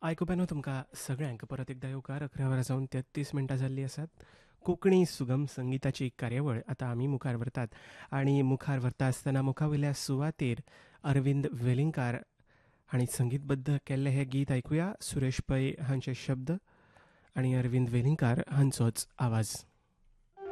आयकुप्यानो तुमकां सगळ्यांक परत एकदा येवकार 11 वरां जावन 33 मिनटां जाल्लीं आसात. कोंकणी सुगम संगिताची कार्यावळ आतां आमी मुखार व्हरतात आनी मुखार व्हरता आसतना मुखावयल्या सुवातेर अरविंद वेलिंगकार हांणी संगीतबद्ध केल्लें हें गीत आयकुया. सुरेश पै हांचे शब्द आनी अरविंद वेलिंगकार हांचोच आवाज.